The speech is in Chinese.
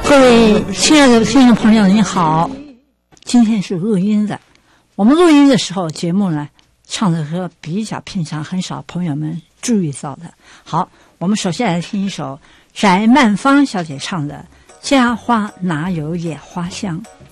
各位亲爱的听众朋友，你好，今天是录音的。我们录音的时候，节目呢唱的歌比较平常，很少朋友们注意到的。好，我们首先来听一首翟曼芳小姐唱的《家花哪有野花香》。